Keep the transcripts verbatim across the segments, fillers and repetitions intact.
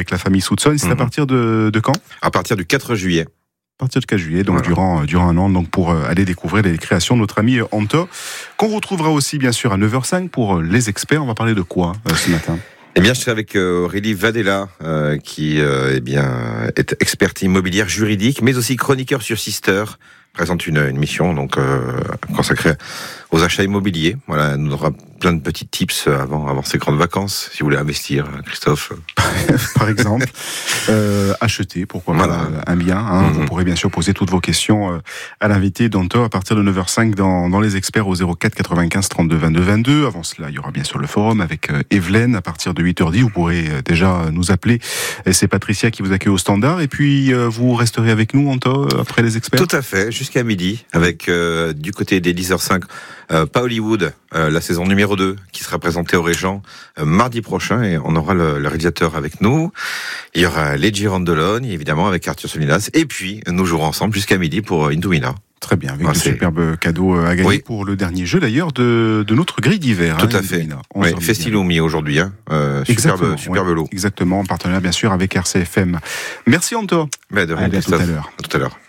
avec la famille Soutson. C'est mmh. à partir de, de quand ? À partir du quatre juillet. À partir du quatre juillet, donc voilà. durant, durant un an, donc pour aller découvrir les créations de notre ami Anto, qu'on retrouvera aussi bien sûr à neuf heures cinq pour les experts. On va parler de quoi euh, ce matin ? Eh bien, je serai avec Aurélie Vadella, euh, qui euh, eh bien est experte immobilière juridique, mais aussi chroniqueur sur Sister. Présente une, une mission donc euh, consacrée aux achats immobiliers. Voilà, elle nous aura plein de petits tips avant avant ces grandes vacances. Si vous voulez investir, Christophe, par exemple, euh, acheter pourquoi voilà. pas un bien. Hein. Mm-hmm. Vous pourrez bien sûr poser toutes vos questions à l'invité d'Anto à partir de neuf heures cinq dans dans les experts au zéro quatre quatre-vingt-quinze trente-deux vingt-deux vingt-deux. Avant cela, il y aura bien sûr le forum avec Evelyne à partir de huit heures dix. Vous pourrez déjà nous appeler. Et c'est Patricia qui vous accueille au standard. Et puis vous resterez avec nous, Anto, après les experts. Tout à fait. Jusqu'à midi, avec euh, du côté des dix heures cinq, euh, pas Hollywood, euh, la saison numéro deux, qui sera présentée au Régent euh, mardi prochain, et on aura le, le réalisateur avec nous. Il y aura les Girandolone, évidemment, avec Arthur Solinas, et puis nous jouerons ensemble jusqu'à midi pour Indumina. Très bien, avec ah, de c'est... superbes cadeaux à gagner oui. pour le dernier jeu d'ailleurs de, de notre grille d'hiver. Tout hein, à fait. Oui, Festilumi aujourd'hui, hein. euh, superbe, superbe ouais. lot. Exactement, en partenariat bien sûr avec R C F M. Merci Anto. Ben, de rien, Allez, à tout à l'heure. À tout à l'heure.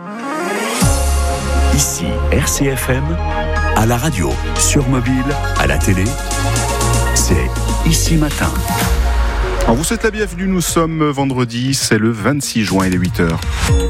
Ici R C F M, à la radio, sur mobile, à la télé, c'est Ici Matin. On vous souhaite la bienvenue, nous sommes vendredi, c'est le vingt-six juin, il est huit heures.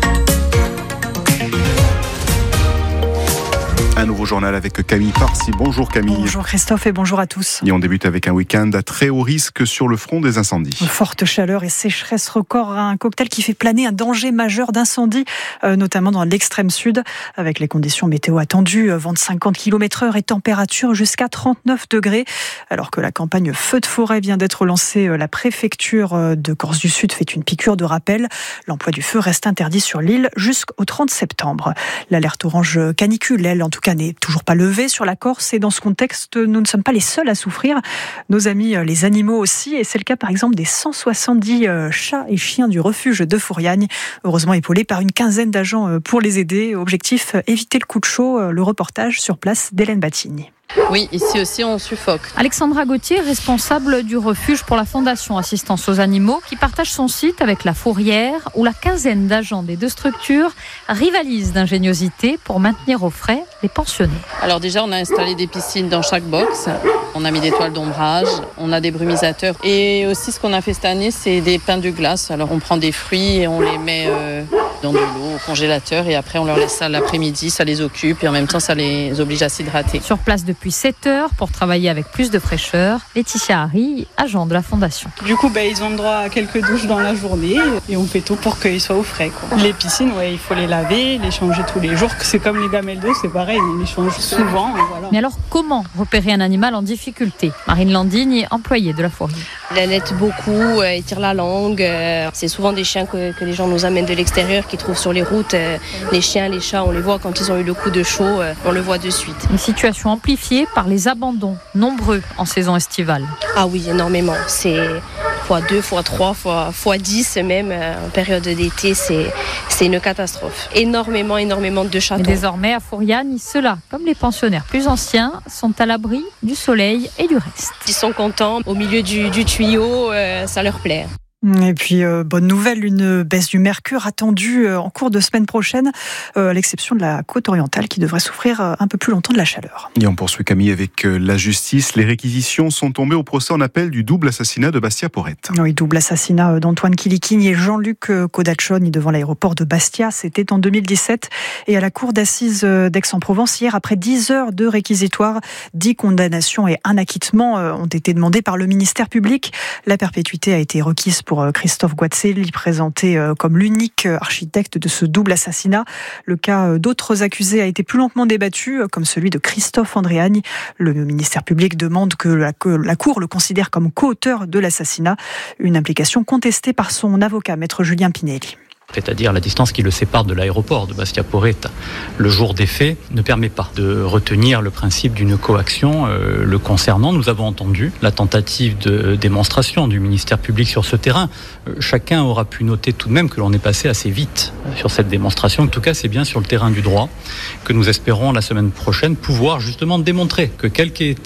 Un nouveau journal avec Camille Parsi. Bonjour Camille. Bonjour Christophe et bonjour à tous. Et on débute avec un week-end à très haut risque sur le front des incendies. Forte chaleur et sécheresse record, un cocktail qui fait planer un danger majeur d'incendie, euh, notamment dans l'extrême sud, avec les conditions météo attendues, vent de cinquante kilomètres heure et température jusqu'à trente-neuf degrés. Alors que la campagne feu de forêt vient d'être lancée, la préfecture de Corse du Sud fait une piqûre de rappel. L'emploi du feu reste interdit sur l'île jusqu'au trente septembre. L'alerte orange canicule, elle, en tout cas, n'est toujours pas levée sur la Corse, et dans ce contexte, nous ne sommes pas les seuls à souffrir. Nos amis les animaux aussi, et c'est le cas par exemple des cent soixante-dix chats et chiens du refuge de Fouriagne, heureusement épaulés par une quinzaine d'agents pour les aider. Objectif, éviter le coup de chaud. Le reportage sur place d'Hélène Battigny. Oui, ici aussi on suffoque. Alexandra Gauthier, responsable du refuge pour la Fondation Assistance aux Animaux, qui partage son site avec la Fourrière, où la quinzaine d'agents des deux structures rivalisent d'ingéniosité pour maintenir au frais les pensionnés. Alors déjà, on a installé des piscines dans chaque box, on a mis des toiles d'ombrage, on a des brumisateurs. Et aussi ce qu'on a fait cette année, c'est des pains de glace. Alors on prend des fruits et on les met euh, dans de l'eau au congélateur, et après on leur laisse ça l'après-midi, ça les occupe et en même temps ça les oblige à s'hydrater. Sur place depuis sept heures pour travailler avec plus de fraîcheur. Laetitia Harry, agent de la Fondation. Du coup, bah, ils ont le droit à quelques douches dans la journée et on fait tout pour qu'ils soient au frais, quoi. Les piscines, ouais, il faut les laver, les changer tous les jours. C'est comme les gamelles d'eau, c'est pareil, on les change souvent. Voilà. Mais alors, comment repérer un animal en difficulté ? Marine Landigne, employée de la Fourrière. Il allaite beaucoup, euh, il tire la langue. Euh, c'est souvent des chiens que, que les gens nous amènent de l'extérieur, qu'ils trouvent sur les routes. Euh, les chiens, les chats, on les voit quand ils ont eu le coup de chaud, euh, on le voit de suite. Une situation amplifiée par les abandons, nombreux en saison estivale. Ah oui, énormément. C'est fois deux, fois trois, fois, fois dix même euh, en période d'été, c'est, c'est une catastrophe. Énormément, énormément de chatons. Et désormais, à Fouriagne, ceux-là, comme les pensionnaires plus anciens, sont à l'abri du soleil et du reste. Ils sont contents, au milieu du, du tuyau, euh, ça leur plaît. Et puis, euh, bonne nouvelle, une baisse du mercure attendue euh, en cours de semaine prochaine, euh, à l'exception de la côte orientale qui devrait souffrir euh, un peu plus longtemps de la chaleur. Et on poursuit Camille avec euh, la justice. Les réquisitions sont tombées au procès en appel du double assassinat de Bastia Porrette. Oui, double assassinat d'Antoine Kilikigne et Jean-Luc Codaccioni devant l'aéroport de Bastia. C'était en deux mille dix-sept. Et à la cour d'assises d'Aix-en-Provence, hier, après dix heures de réquisitoire, dix condamnations et un acquittement ont été demandés par le ministère public. La perpétuité a été requise pour Christophe Guazzelli, présenté comme l'unique architecte de ce double assassinat. Le cas d'autres accusés a été plus lentement débattu, comme celui de Christophe Andréagne. Le ministère public demande que la, que la Cour le considère comme co-auteur de l'assassinat, une implication contestée par son avocat, maître Julien Pinelli. C'est-à-dire la distance qui le sépare de l'aéroport de Bastia Porrette le jour des faits ne permet pas de retenir le principe d'une coaction euh, le concernant. Nous avons entendu la tentative de démonstration du ministère public sur ce terrain. Euh, chacun aura pu noter tout de même que l'on est passé assez vite sur cette démonstration. En tout cas, c'est bien sur le terrain du droit que nous espérons la semaine prochaine pouvoir justement démontrer que quelle qu'ait été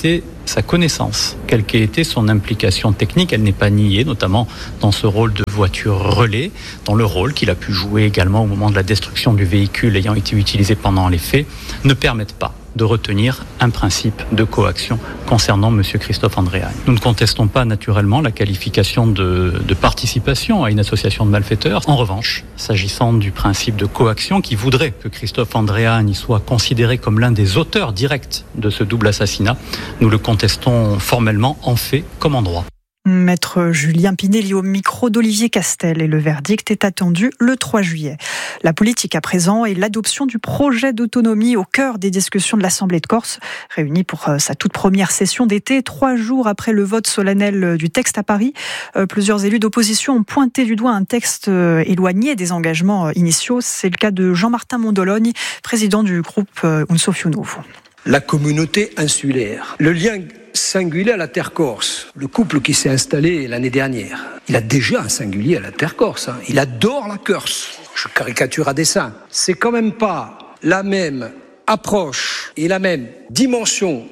sa connaissance, quelle qu'ait été son implication technique, elle n'est pas niée, notamment dans ce rôle de voiture relais, dans le rôle qu'il a pu jouer également au moment de la destruction du véhicule ayant été utilisé pendant les faits, ne permettent pas de retenir un principe de coaction concernant M. Christophe Andréagne. Nous ne contestons pas naturellement la qualification de, de participation à une association de malfaiteurs. En revanche, s'agissant du principe de coaction qui voudrait que Christophe Andréagne soit considéré comme l'un des auteurs directs de ce double assassinat, nous le contestons formellement en fait comme en droit. Maître Julien Pinelli au micro d'Olivier Castel, et le verdict est attendu le trois juillet. La politique à présent et l'adoption du projet d'autonomie au cœur des discussions de l'Assemblée de Corse, réunie pour sa toute première session d'été, trois jours après le vote solennel du texte à Paris. Plusieurs élus d'opposition ont pointé du doigt un texte éloigné des engagements initiaux. C'est le cas de Jean-Martin Mondologne, président du groupe Unso Fiu Novo. La communauté insulaire, le lien singulier à la terre corse, le couple qui s'est installé l'année dernière, il a déjà un singulier à la terre corse, hein. Il adore la Corse, je caricature à dessein. C'est quand même pas la même approche et la même dimension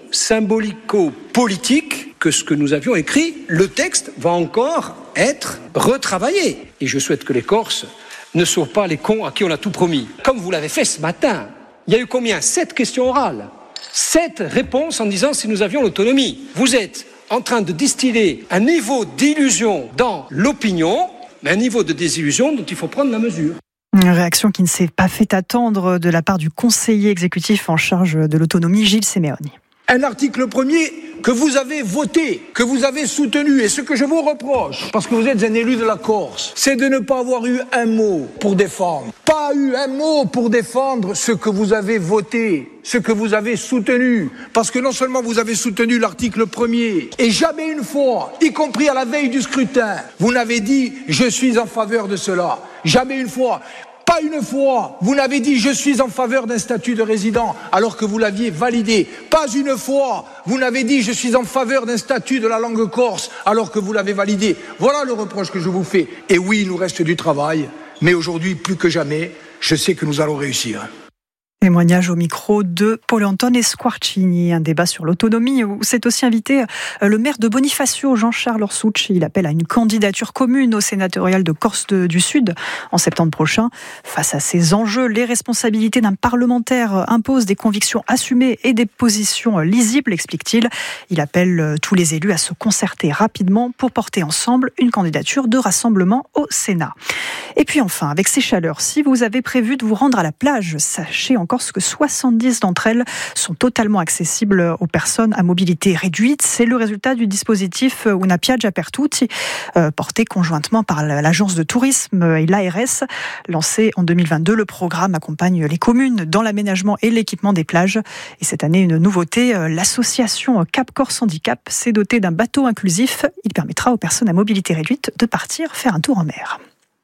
symbolico-politique que ce que nous avions écrit. Le texte va encore être retravaillé et je souhaite que les Corses ne soient pas les cons à qui on a tout promis. Comme vous l'avez fait ce matin, il y a eu combien ? Sept questions orales. Sept réponses en disant si nous avions l'autonomie. Vous êtes en train de distiller un niveau d'illusion dans l'opinion, mais un niveau de désillusion dont il faut prendre la mesure. Une réaction qui ne s'est pas fait attendre de la part du conseiller exécutif en charge de l'autonomie, Gilles Séméoni. Un article premier que vous avez voté, que vous avez soutenu, et ce que je vous reproche, parce que vous êtes un élu de la Corse, c'est de ne pas avoir eu un mot pour défendre. Pas eu un mot pour défendre ce que vous avez voté, ce que vous avez soutenu. Parce que non seulement vous avez soutenu l'article premier, et jamais une fois, y compris à la veille du scrutin, vous n'avez dit « je suis en faveur de cela ». Jamais une fois. Pas une fois, vous n'avez dit « je suis en faveur d'un statut de résident » alors que vous l'aviez validé. Pas une fois, vous n'avez dit « je suis en faveur d'un statut de la langue corse » alors que vous l'avez validé. Voilà le reproche que je vous fais. Et oui, il nous reste du travail, mais aujourd'hui, plus que jamais, je sais que nous allons réussir. Témoignage au micro de Paul-Anton Squarcini, un débat sur l'autonomie où s'est aussi invité le maire de Bonifacio, Jean-Charles Orsucci. Il appelle à une candidature commune au sénatorial de Corse du Sud en septembre prochain. Face à ces enjeux, les responsabilités d'un parlementaire imposent des convictions assumées et des positions lisibles, explique-t-il. Il appelle tous les élus à se concerter rapidement pour porter ensemble une candidature de rassemblement au Sénat. Et puis enfin, avec ces chaleurs, si vous avez prévu de vous rendre à la plage, sachez encore que soixante-dix d'entre elles sont totalement accessibles aux personnes à mobilité réduite. C'est le résultat du dispositif Una Piaggia per Tutti, euh, porté conjointement par l'agence de tourisme et l'A R S. Lancé en deux mille vingt-deux, le programme accompagne les communes dans l'aménagement et l'équipement des plages. Et cette année, une nouveauté, l'association Cap Corse Handicap s'est dotée d'un bateau inclusif. Il permettra aux personnes à mobilité réduite de partir faire un tour en mer.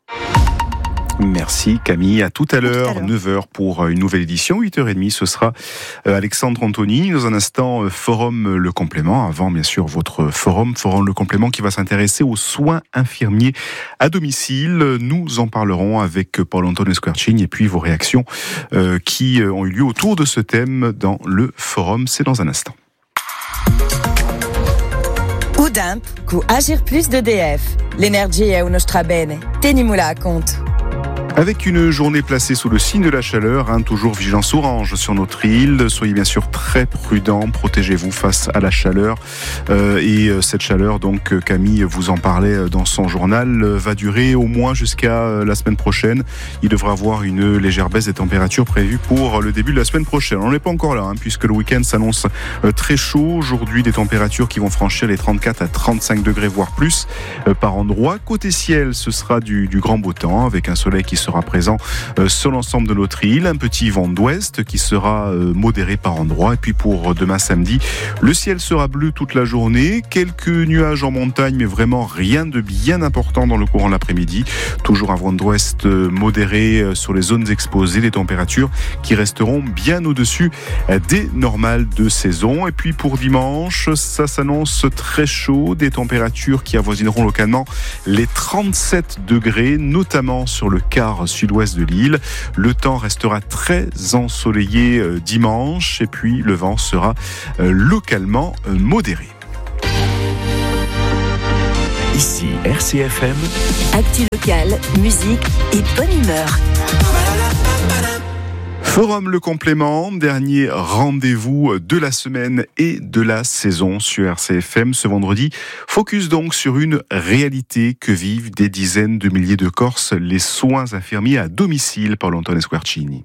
Merci Camille, à tout à l'heure, neuf heures pour une nouvelle édition, huit heures trente ce sera Alexandre Anthony. Dans un instant, Forum Le Complément, avant bien sûr votre forum, Forum Le Complément qui va s'intéresser aux soins infirmiers à domicile. Nous en parlerons avec Paul-Anton Squarcini et puis vos réactions euh, qui ont eu lieu autour de ce thème dans le forum, c'est dans un instant. Udimp, cu Agir Plus d'E D F. L'énergie è uno strabene. Tenimula a compte. Avec une journée placée sous le signe de la chaleur, hein, toujours vigilance orange sur notre île. Soyez bien sûr très prudents, protégez-vous face à la chaleur. Euh, et euh, cette chaleur, donc Camille vous en parlait dans son journal, euh, va durer au moins jusqu'à euh, la semaine prochaine. Il devra avoir une légère baisse des températures prévues pour le début de la semaine prochaine. On n'est pas encore là, hein, puisque le week-end s'annonce euh, très chaud. Aujourd'hui, des températures qui vont franchir les trente-quatre à trente-cinq degrés, voire plus euh, par endroit. Côté ciel, ce sera du, du grand beau temps, avec un soleil qui sera présent sur l'ensemble de notre île, un petit vent d'ouest qui sera modéré par endroits. Et puis pour demain samedi, le ciel sera bleu toute la journée, quelques nuages en montagne, mais vraiment rien de bien important dans le courant de l'après-midi. Toujours un vent d'ouest modéré sur les zones exposées, des températures qui resteront bien au-dessus des normales de saison. Et puis pour dimanche, ça s'annonce très chaud, des températures qui avoisineront localement les trente-sept degrés, notamment sur le quart quart sud-ouest de l'île. Le temps restera très ensoleillé dimanche et puis le vent sera localement modéré. Ici R C F M. Actu locale, musique et bonne humeur. Forum Le Complément, dernier rendez-vous de la semaine et de la saison sur R C F M ce vendredi. Focus donc sur une réalité que vivent des dizaines de milliers de Corses, les soins infirmiers à domicile par Paolo-Antonio Squarcini.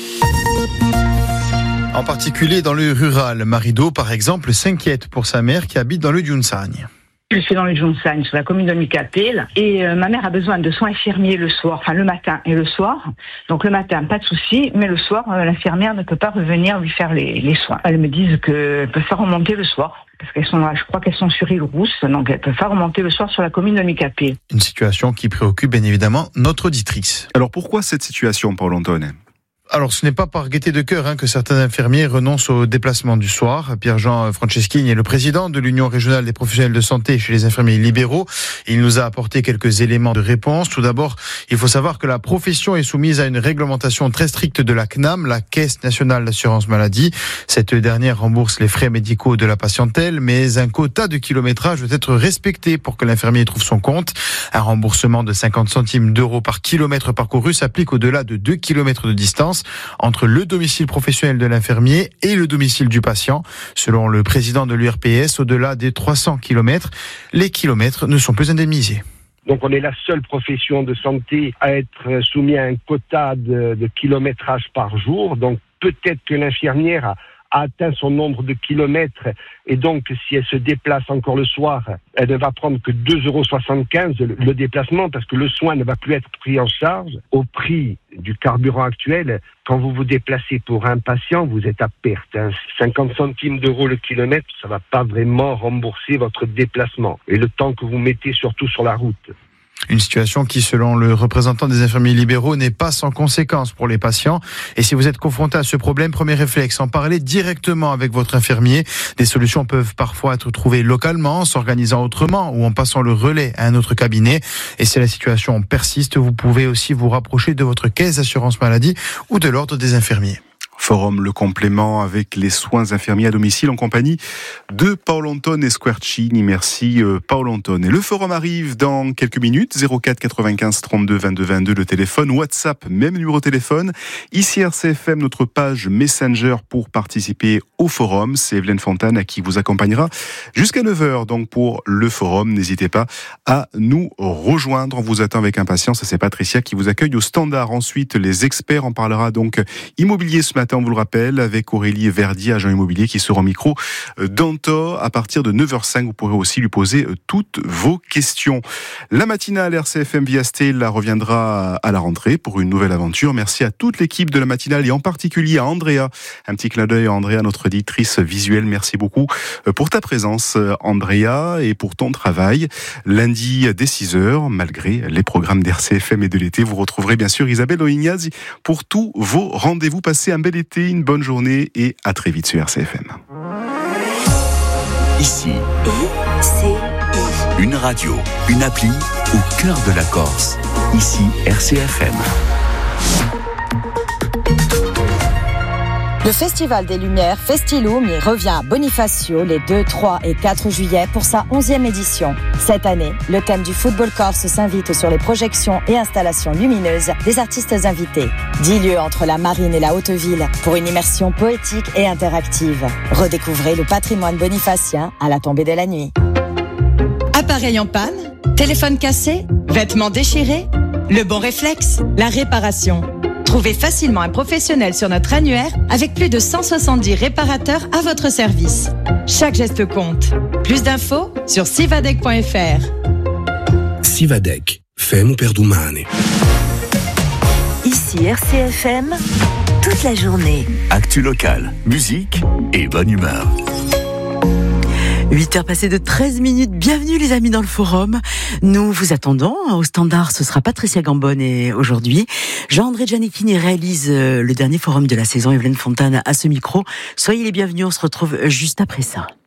En particulier dans le rural, Marido, par exemple, s'inquiète pour sa mère qui habite dans le Giunsagne. Je suis dans le Giunsagne, sur la commune de Micapel, et euh, ma mère a besoin de soins infirmiers le soir, enfin le matin et le soir. Donc le matin, pas de souci, mais le soir, euh, l'infirmière ne peut pas revenir lui faire les, les soins. Elles me disent qu'elles peuvent faire remonter le soir, parce qu'elles sont, je crois qu'elles sont sur île Rousse, donc elles peuvent faire remonter le soir sur la commune de Micapel. Une situation qui préoccupe bien évidemment notre auditrice. Alors pourquoi cette situation, Paolo-Antonio ? Alors, ce n'est pas par gaieté de cœur hein, que certains infirmiers renoncent au déplacement du soir. Pierre-Jean Franceschini est le président de l'Union régionale des professionnels de santé chez les infirmiers libéraux. Il nous a apporté quelques éléments de réponse. Tout d'abord, il faut savoir que la profession est soumise à une réglementation très stricte de la C N A M, la Caisse nationale d'assurance maladie. Cette dernière rembourse les frais médicaux de la patientèle, mais un quota de kilométrage doit être respecté pour que l'infirmier trouve son compte. Un remboursement de cinquante centimes d'euros par kilomètre parcouru s'applique au-delà de deux kilomètres de distance entre le domicile professionnel de l'infirmier et le domicile du patient. Selon le président de l'U R P S, au-delà des trois cents kilomètres, les kilomètres ne sont plus indemnisés. Donc on est la seule profession de santé à être soumise à un quota de, de kilométrage par jour. Donc peut-être que l'infirmière a a atteint son nombre de kilomètres et donc si elle se déplace encore le soir, elle ne va prendre que deux euros soixante-quinze le déplacement parce que le soin ne va plus être pris en charge. Au prix du carburant actuel, quand vous vous déplacez pour un patient, vous êtes à perte. Hein. cinquante centimes d'euros le kilomètre, ça ne va pas vraiment rembourser votre déplacement et le temps que vous mettez surtout sur la route. Une situation qui, selon le représentant des infirmiers libéraux, n'est pas sans conséquences pour les patients. Et si vous êtes confronté à ce problème, premier réflexe, en parler directement avec votre infirmier. Des solutions peuvent parfois être trouvées localement, en s'organisant autrement ou en passant le relais à un autre cabinet. Et si la situation persiste, vous pouvez aussi vous rapprocher de votre caisse d'assurance maladie ou de l'ordre des infirmiers. Forum Le Complément avec les soins infirmiers à domicile en compagnie de Paolo-Antonio Squarcini. Merci euh, Paolo-Antonio. Le forum arrive dans quelques minutes. zéro quatre quatre-vingt-quinze trente-deux vingt-deux vingt-deux le téléphone, WhatsApp, même numéro de téléphone. Ici R C F M, notre page Messenger pour participer au forum. C'est Evelyne Fontane qui vous accompagnera jusqu'à neuf heures. Donc pour le forum, n'hésitez pas à nous rejoindre. On vous attend avec impatience. C'est Patricia qui vous accueille au standard. Ensuite, les experts, on parlera donc immobilier ce matin. On vous le rappelle, avec Aurélie Verdier, agent immobilier, qui sera au micro d'Anto à partir de neuf heures cinq. Vous pourrez aussi lui poser toutes vos questions. La matinale R C F M Via Stella reviendra à la rentrée pour une nouvelle aventure. Merci à toute l'équipe de la matinale et en particulier à Andrea. Un petit clin d'œil à Andrea, notre éditrice visuelle. Merci beaucoup pour ta présence, Andrea, et pour ton travail. Lundi dès six heures, malgré les programmes d'R C F M et de l'été, vous retrouverez bien sûr Isabelle Oignazzi pour tous vos rendez-vous. Passez un bel été, une bonne journée et à très vite sur R C F M. Ici, une radio, une appli au cœur de la Corse. Ici R C F M. Le Festival des Lumières Festilum y revient à Bonifacio les deux, trois et quatre juillet pour sa onzième édition. Cette année, le thème du football corse s'invite sur les projections et installations lumineuses des artistes invités. Dix lieux entre la marine et la haute ville pour une immersion poétique et interactive. Redécouvrez le patrimoine bonifacien à la tombée de la nuit. Appareil en panne, téléphone cassé, vêtements déchirés, le bon réflexe, la réparation. Trouvez facilement un professionnel sur notre annuaire avec plus de cent soixante-dix réparateurs à votre service. Chaque geste compte. Plus d'infos sur sivadec point f r. Sivadec, femme per domani. Ici R C F M, toute la journée. Actu locale, musique et bonne humeur. huit heures passées de treize minutes, bienvenue les amis dans le forum. Nous vous attendons, au standard ce sera Patricia Gambone et aujourd'hui Jean-André Giannichini réalise le dernier forum de la saison, Evelyne Fontane à ce micro. Soyez les bienvenus, on se retrouve juste après ça.